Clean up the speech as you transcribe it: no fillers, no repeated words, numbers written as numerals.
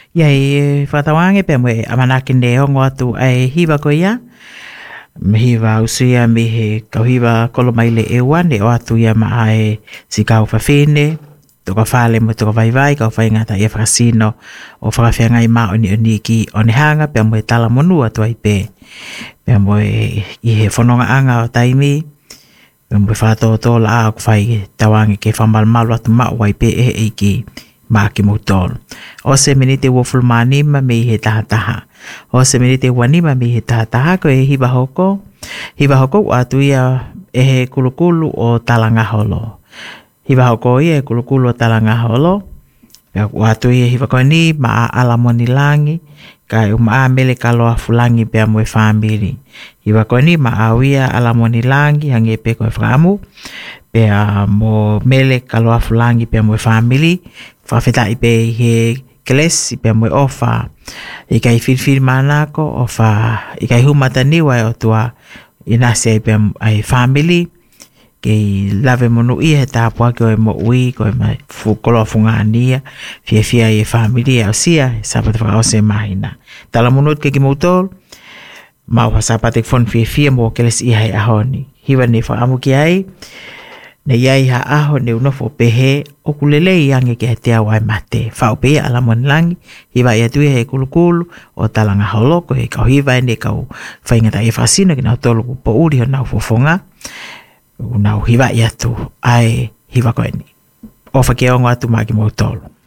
Iai whatawange pe moe amanaki ne ongo atu ai hiwa ko ia. Hiwa usuia me he kauhiwa kolomaile e wane o atu ia maa e si kau whawhene. Toka whale mo toka vaivai kau whaingata ia whakasino o whakawhiangai maa oni ki one hanga pe moe tala monu atu ai pe. Pe moe i he whanonga anga o taimi. Pe moe whatoto la a ku whai tawange ke whamalmalu atu maa wai pe e ki maa ki mutolo. O se menite woful manima me he tahataha. O se menite wanima me he tahataha ko e hiwa hoko. Hiwa hoko atu ia e he kulukulu o talangaholo. Hiwa hoko ia e kulukulu o talangaholo. Atu ia hiwa ko ni maa alamoni langi. Kai umaa mele kaloa fulangi pea moe whamiri. Hiwa ko ni maa awia alamoni langi hange pe koe whakamu. Pea mo mele kaloa fulangi pea moe whamiri. Whawheta i pe he kelesi pe moe ofa. I kai whirwhiri manako ofa. I kai humata niwa e o tua inasi ai pe ai whamiri. Kei lave monu ia he tāpua ke oe mo ui koe mai koloa whungania. Fia e whamiri au sia sapate whakaose mahina. Tala munut ke ki mautol. Mau ha sapate whon fia mo kelesi ia hei ahoni. Hiwa ne whaamu ki ai. Ne iai ha aho ne unofo pehe o kulele iange ke te awai mate. Whao pea alamoni langi. Hiwa ia tui he kulukulu o talanga holoko he kau hiwa e ne kau whaingata e whasino ki nau tolu po uri o nau fofonga. Nau hiwa ia tu ai hiwa koe ni. Ofa ke ongo atu maki mo tolu.